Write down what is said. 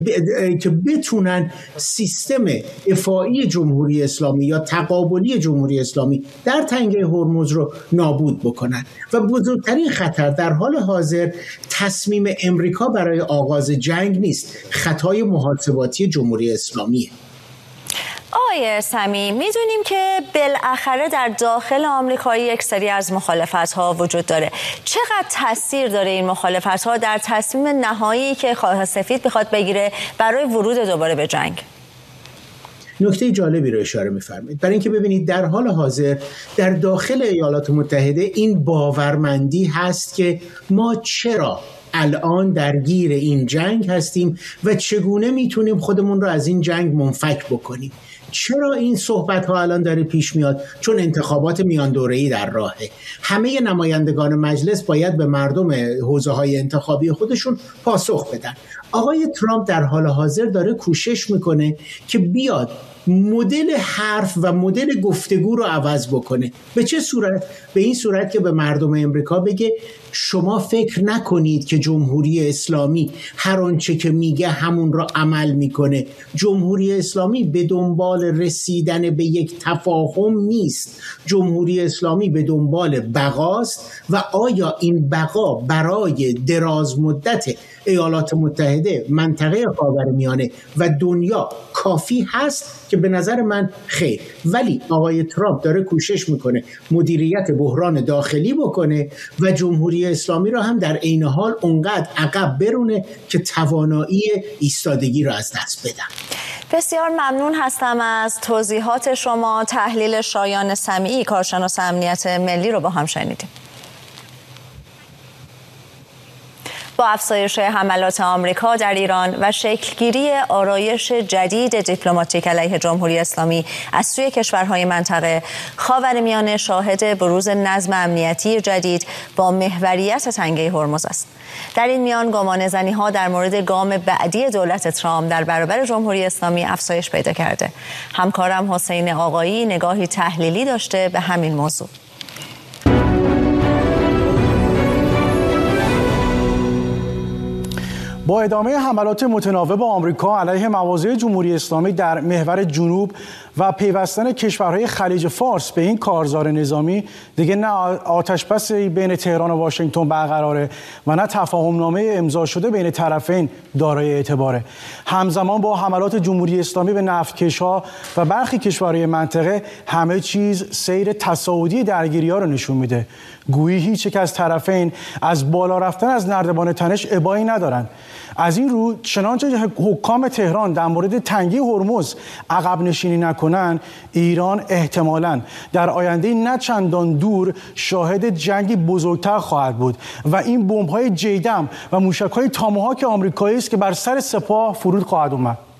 که بتونن سیستم دفاعی جمهوری اسلامی یا تقابلی جمهوری اسلامی در تنگه هرمز رو نابود بکنن. و بزرگترین خطر در حال حاضر تصمیم امریکا برای آغاز جنگ نیست، خطای محاسباتی جمهوری اسلامیه. آقای سمی، میدونیم که بالاخره در داخل آمریکایی یک سری از مخالفت‌ها وجود داره. چقدر تاثیر داره این مخالفت‌ها در تصمیم نهایی که کاخ سفید بخواد بگیره برای ورود دوباره به جنگ؟ نکته جالبی رو اشاره می‌فرمایید. برای اینکه ببینید در حال حاضر در داخل ایالات متحده این باورمندی هست که ما چرا الان درگیر این جنگ هستیم و چگونه میتونیم خودمون رو از این جنگ منفک بکنیم. چرا این صحبت ها الان داره پیش میاد؟ چون انتخابات میان دوره‌ای در راهه. همه نمایندگان مجلس باید به مردم حوزه های انتخابی خودشون پاسخ بدن. آقای ترامپ در حال حاضر داره کوشش میکنه که بیاد مدل حرف و مدل گفتگو رو عوض بکنه. به چه صورت؟ به این صورت که به مردم امریکا بگه شما فکر نکنید که جمهوری اسلامی هر آنچه که میگه همون رو عمل میکنه. جمهوری اسلامی به دنبال رسیدن به یک تفاهم نیست. جمهوری اسلامی به دنبال بقاست و آیا این بقا برای دراز مدت ایالات متحده، منطقه خاورمیانه و دنیا کافی هست؟ که به نظر من خیر. ولی آقای ترامپ داره کوشش میکنه مدیریت بحران داخلی بکنه و جمهوری اسلامی را هم در عین حال اونقدر عقب برونه که توانایی ایستادگی را از دست بدن. بسیار ممنون هستم از توضیحات شما. تحلیل شایان سمیعی، کارشناس امنیت ملی رو با هم شنیدیم. با افزایش حملات آمریکا در ایران و شکلگیری آرایش جدید دیپلماتیک علیه جمهوری اسلامی از سوی کشورهای منطقه، خاورمیانه شاهد بروز نظم امنیتی جدید با محوریت تنگه هرمز است. در این میان گمانه‌زنی‌ها در مورد گام بعدی دولت ترامپ در برابر جمهوری اسلامی افزایش پیدا کرده. همکارم حسین آقایی نگاهی تحلیلی داشته به همین موضوع. با ادامه حملات متناوب آمریکا علیه مواضع جمهوری اسلامی در محور جنوب و پیوستن کشورهای خلیج فارس به این کارزار نظامی، دیگه نه آتشبس بین تهران و واشنگتن برقراره و نه تفاهمنامه امضا شده بین طرفین دارای اعتباره. همزمان با حملات جمهوری اسلامی به نفتکش‌ها و برخی کشورهای منطقه، همه چیز سیر تصاعدی درگیری‌ها رو نشون میده. گویی هیچ یک از طرفین از بالا رفتن از نردبان تنش ابایی ندارند. از این رو چنانچه حکام تهران در مورد تنگی هرمز عقب نشینی نکنن، ایران احتمالاً در آینده نه چندان دور شاهد جنگی بزرگتر خواهد بود و این بمب‌های جیدم و موشک‌های تاماهاک آمریکایی است که بر سر سپاه فرود خواهد اومد.